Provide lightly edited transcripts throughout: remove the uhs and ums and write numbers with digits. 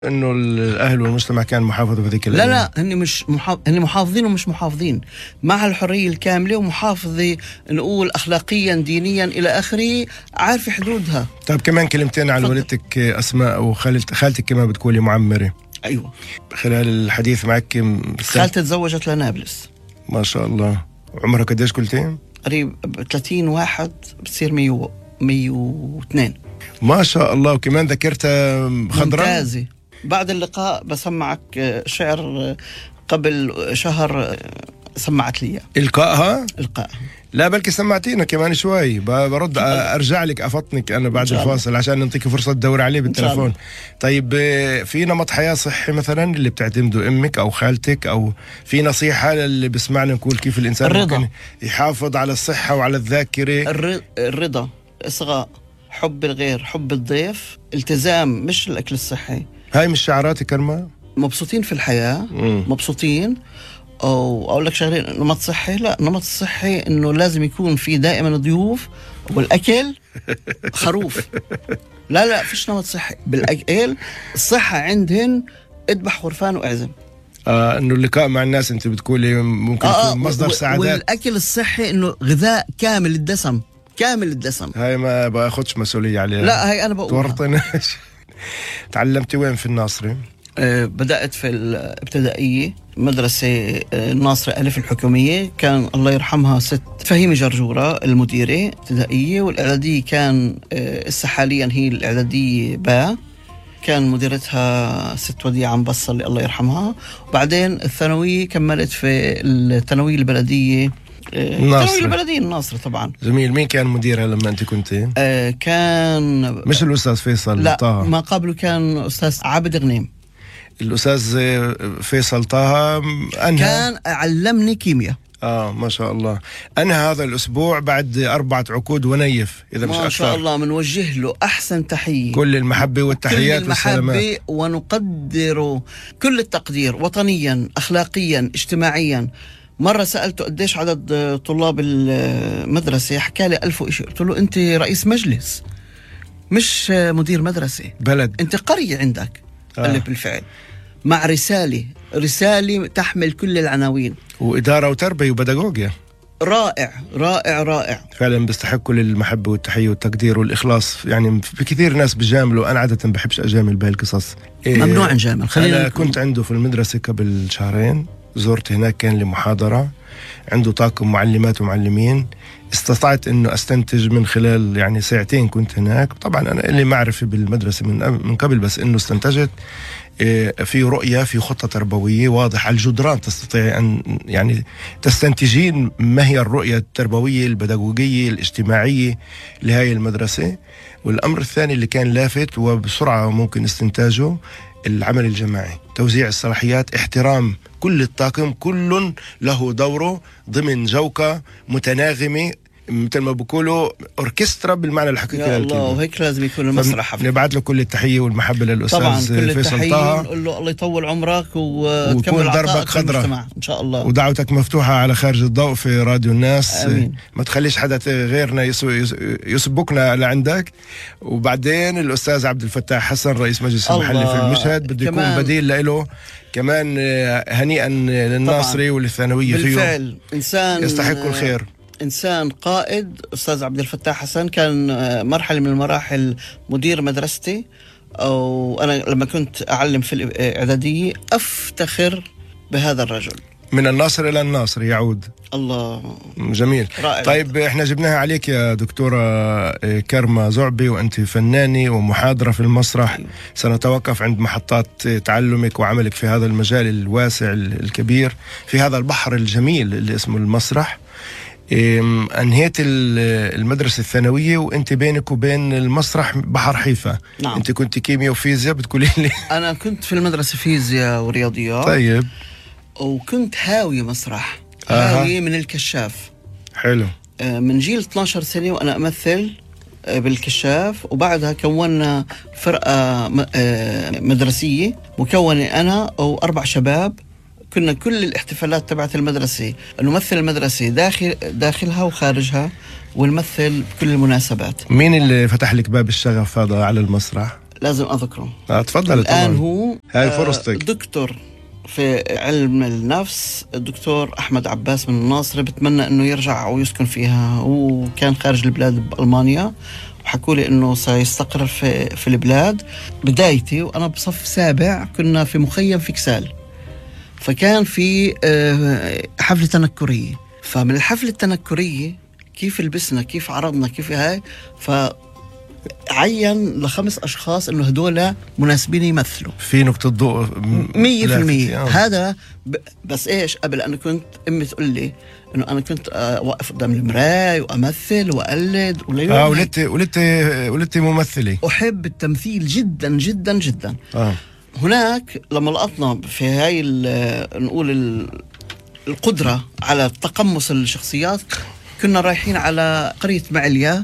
انه الاهل والمجتمع كان محافظ بهذيك لا لا، هن محافظين ومش محافظين، مع الحريه الكامله ومحافظه نقول اخلاقيا دينيا الى اخره، عارفه حدودها. طيب كمان كلمتين عن والدتك اسماء وخالتك كمان بتقولي معمره. ايوه، خلال الحديث معك خالتي تزوجت لنابلس. ما شاء الله. عمرها قديش قلتي؟ قريب 30 واحد بتصير 102. ما شاء الله. وكمان ذاكرتها خضراء ممتازه. بعد اللقاء بسمعك شعر قبل شهر سمعت لي إلقائها. إلقائها. لا بلكي سمعتينا كمان شوي، برد أرجع لك أفطنك أنا بعد الفاصل عشان نعطيك فرصة تدور عليه بالتلفون. طيب في نمط حياة صحي مثلا اللي بتعتمده أمك أو خالتك، أو في نصيحة اللي بسمعنا نقول كيف الإنسان ممكن يحافظ على الصحة وعلى الذاكرة؟ الرضا، إصغاء، حب الغير، حب الضيف، التزام، مش الأكل الصحي. هاي مش شعارات كرمة؟ مبسوطين في الحياة. مبسوطين. أو أقول لك شغلين. نمط صحي، لا، نمط الصحي إنه لازم يكون في دائما ضيوف والأكل خروف. لا فيش نمط صحي بالأكل. الصحة عندهن اذبح خرفان واعزم. إنه اللقاء مع الناس أنت بتقولي ممكن يكون مصدر سعادات. والأكل الصحي إنه غذاء كامل الدسم، كامل الدسم. هاي ما باخدش مسؤولية عليها. لا هاي أنا بقولها. تورطناش. تعلمتي وين في الناصري؟ بدأت في الابتدائية مدرسة الناصرة ألف الحكومية، كان الله يرحمها ست فهيمة جرجورة المديرة ابتدائية، والإعدادية كان حاليا هي الإعدادية با، كان مديرتها ست وديعة مبصل اللي الله يرحمها. وبعدين الثانوية كملت في الثانوية البلدية الثانوية البلدية الناصرة طبعا. جميل. مين كان مديرها لما أنت كنت؟ كان مش الأستاذ فيصل؟ لا طه. ما قبله كان أستاذ عابد غنيم. الأستاذ فيصل طه كان علمني كيمياء. ما شاء الله. أنا هذا الأسبوع بعد 4 عقود ونيف إذا مش أكثر. ما شاء الله. منوجه له أحسن تحية، كل المحبة والتحيات والسلامات. كل المحبة، ونقدره كل التقدير، وطنيا، أخلاقيا، اجتماعيا. مرة سألته قديش عدد طلاب المدرسة، حكى لي 1000 وإشي. قلت له أنت رئيس مجلس مش مدير مدرسة بلد، أنت قرية عندك. قال لي بالفعل، مع رسالة تحمل كل العناوين، وإدارة وتربية وبداغوجيا. رائع رائع رائع فعلا. بيستحق كل المحبة والتحية والتقدير والإخلاص. يعني في كثير ناس بجاملوا، أنا عادة بحبش أجامل بهالقصص. ممنوع نجامل. أنا كنت عنده في المدرسة قبل شهرين، زرت هناك كان لمحاضرة، عنده طاقم معلمات ومعلمين. استطعت انه استنتج من خلال يعني ساعتين كنت هناك. طبعا انا اللي معرفة بالمدرسة من قبل، بس انه استنتجت في رؤية، في خطة تربوية واضحة على الجدران، تستطيع ان يعني تستنتجين ما هي الرؤية التربوية البداغوجية الاجتماعية لهاي المدرسة. والامر الثاني اللي كان لافت وبسرعة ممكن استنتاجه، العمل الجماعي، توزيع الصلاحيات، احترام كل الطاقم، كل له دوره ضمن جوكة متناغمة، مثل ما بقولوا أوركسترا بالمعنى الحقيقي. يا الله، وهيك لازم يكون المسرح. نبعث له كل التحية والمحبة للأستاذ فيصل طه. نقول له الله يطول عمرك وتكمل دربك خضراء إن شاء الله. ودعوتك مفتوحة على خارج الضوء في راديو الناس. آمين. ما تخليش حدا غيرنا يسبقنا لعندك. وبعدين الأستاذ عبد الفتاح حسن رئيس مجلس المحلي في المشهد بده يكون بديل له كمان. هنيئا للناصري والثانوية فيه. بالفعل إنسان يستحق الخير، إنسان قائد. أستاذ عبد الفتاح حسن كان مرحلة من المراحل مدير مدرستي، أو أنا لما كنت أعلم في الإعدادية أفتخر بهذا الرجل. من الناصر إلى الناصر يعود. الله، جميل. رائع. طيب احنا جبناها عليك يا دكتورة كرمة زعبي، وأنت فنانة ومحاضرة في المسرح. سنتوقف عند محطات تعلمك وعملك في هذا المجال الواسع الكبير، في هذا البحر الجميل اللي اسمه المسرح. أنهيت المدرسة الثانوية وأنت بينك وبين المسرح بحر حيفا. نعم. أنت كنت كيمياء وفيزياء بتقولي لي؟ أنا كنت في المدرسة فيزياء ورياضيات. طيب. وكنت هاوية مسرح. هاوية من الكشاف. حلو. من جيل 12 سنة وأنا أمثل بالكشاف، وبعدها كونا فرقة مدرسية مكونة أنا أو 4 شباب. كنا كل الاحتفالات تبعت المدرسة نمثل المدرسة داخلها وخارجها، ونمثل بكل المناسبات. مين اللي فتح لك باب الشغف هذا على المسرح؟ لازم أذكره. تفضل. الآن طبعا. هو هاي فرصتك. دكتور في علم النفس، الدكتور أحمد عباس من الناصرة. بتمنى أنه يرجع ويسكن فيها. هو كان خارج البلاد بألمانيا، وحكوا لي أنه سيستقر في البلاد. بدايتي وأنا بصف سابع كنا في مخيم في كسال، فكان في حفلة تنكرية. فمن الحفلة التنكرية كيف لبسنا، كيف عرضنا، كيف هاي، عين ل5 أشخاص إنه هدول مناسبين يمثلوا. في نقطة ضوء 100%. هذا بس إيش، قبل أنا كنت أمي تقول لي إنه أنا كنت واقف قدام المراية وأمثل وأقلد. ولدتي ممثلة. أحب التمثيل جدا جدا جدا. هناك لما لقطنا في هاي نقول القدرة على تقمص الشخصيات، كنا رايحين على قرية معليا،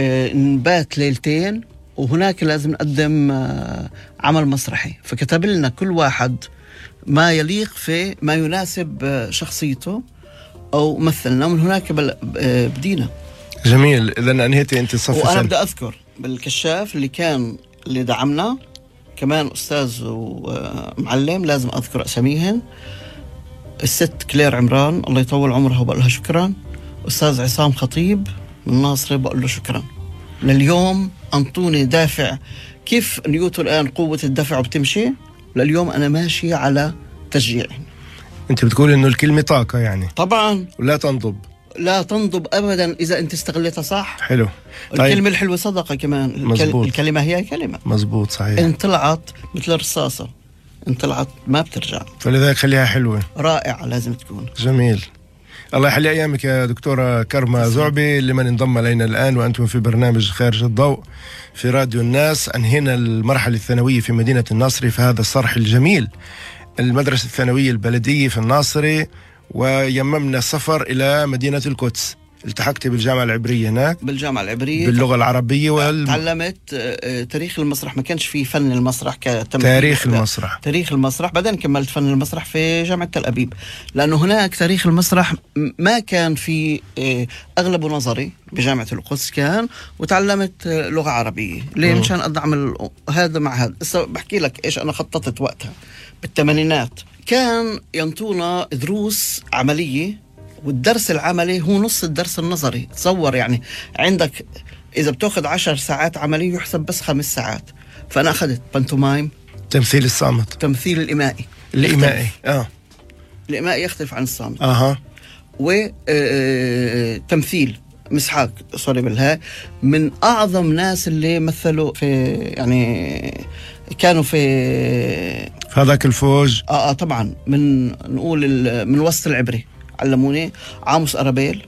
نبات ليلتين، وهناك لازم نقدم عمل مسرحي. فكتب لنا كل واحد ما يليق في ما يناسب شخصيته أو مثلنا، ومن هناك بدينا. جميل. إذا أنهيتي أنت الصف. وأنا بدي أذكر بالكشاف اللي دعمنا كمان أستاذ ومعلم، لازم أذكر أساميهن. الست كلير عمران الله يطول عمرها وبقول لها شكرا. أستاذ عصام خطيب من الناصرة بقول له شكرا. لليوم أنطوني دافع. كيف نيوتن الآن قوة الدفع وبتمشي، لليوم أنا ماشي على تشجيع. أنت بتقول إنه الكلمة طاقة يعني. طبعا. ولا تنضب. لا تنضب أبدا إذا أنت استغلتها صح. حلو. الكلمة الحلوة صدقة كمان. الكلمة هي كلمة. مزبوط صحيح. إن طلعت مثل الرصاصة، إن طلعت ما بترجع، فلذلك خليها حلوة. رائعة لازم تكون. جميل. الله يحلي أيامك يا دكتورة كرمة زعبي، لمن انضم إلينا الآن وأنتم في برنامج خارج الضوء في راديو الناس. أنهينا المرحلة الثانوية في مدينة الناصري في هذا الصرح الجميل، المدرسة الثانوية البلدية في الناصري، ويممنا السفر إلى مدينة القدس. التحقت بالجامعة العبرية هناك، بالجامعة العبرية باللغة العربية تعلمت تاريخ المسرح. ما كانش في فن المسرح تاريخ المسرح. بعدين كملت فن المسرح في جامعة تل أبيب، لأنه هناك تاريخ المسرح ما كان في أغلبه نظري. بجامعة القدس كان، وتعلمت لغة عربية. ليه؟ مشان أدعم هذا مع هذا. بحكي لك إيش أنا خططت وقتها بالثمانينات. كان ينطونا دروس عملية، والدرس العملي هو نص الدرس النظري. تصور يعني عندك إذا بتأخذ 10 ساعات عملية يحسب بس 5 ساعات. فأنا أخذت بانتومايم، تمثيل الصامت، تمثيل الإمائي. الإمائي يختلف عن الصامت. وتمثيل مسحاك بالها من أعظم ناس اللي مثلوا في، يعني كانوا في هذاك الفوج. طبعا من نقول من وسط العبري علموني. عاموس أرابيل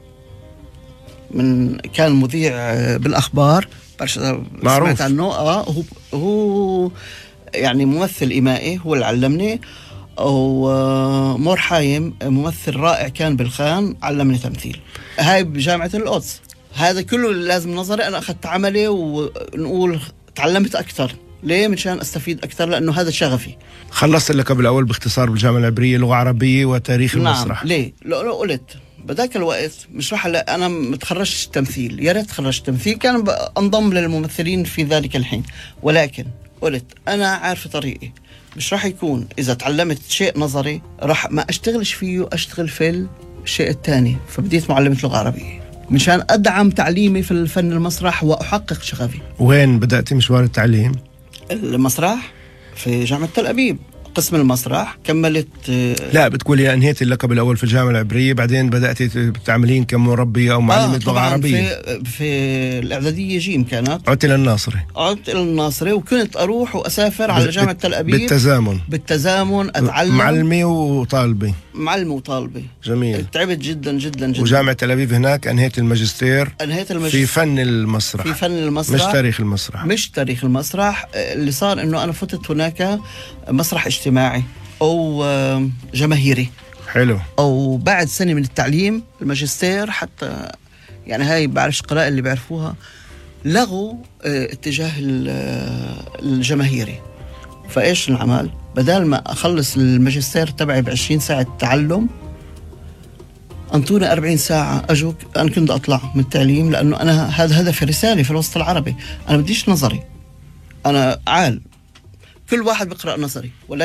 كان مذيع بالأخبار، معروف. سمعت عنه. هو يعني ممثل إمائي، هو اللي علمني. ومور حايم ممثل رائع كان بالخان، علمني تمثيل. هاي بجامعة القدس. هذا كله لازم نظري. أنا أخذت عملي ونقول تعلمت أكثر. ليه؟ مشان أستفيد أكثر، لأنه هذا شغفي. خلصت لك قبل أول باختصار بالجامعة العبرية لغة عربية وتاريخ المسرح. ليه؟ لو قلت بذاك الوقت مش راح أنا متخرجش تمثيل. يا ريت تخرجت تمثيل كان أنضم للممثلين في ذلك الحين، ولكن قلت أنا عارف طريقي. مش راح يكون إذا تعلمت شيء نظري راح ما أشتغلش فيه، أشتغل في الشيء الثاني. فبديت معلمة لغة عربية مشان أدعم تعليمي في الفن المسرح وأحقق شغفي. وين بدأت مشوار التعليم؟ المسرح في جامعة تل أبيب، قسم المسرح. كملت لا بتقولي أنهيت اللقب الأول في الجامعة العبرية، بعدين بدأت تعملين كمربية أو معلمة لغة عربية في الإعدادية جيم كانت. عدت إلى الناصري وكنت أروح وأسافر على جامعة تل أبيب بالتزامن أتعلم. معلمة وطالبة. جميل. تعبت جدا جدا جدا. وجامعة تل أبيب هناك أنهيت الماجستير في فن المسرح. مش تاريخ المسرح. اللي صار إنه أنا فتت هناك مسرح اجتماعي أو جماهيري. حلو. أو بعد سنة من التعليم الماجستير، حتى يعني هاي بعرفش قراءة اللي بيعرفوها، لغوا اتجاه الجماهيري. فإيش العمل؟ بدل ما أخلص الماجستير تبعي ب20 ساعة تعلم، أنطوني 40 ساعة أجوك. أنا كنت أطلع من التعليم لأنه أنا هذا هدفي، رسالة في الوسط العربي. أنا بديش نظري، أنا عال كل واحد بيقرأ نظري،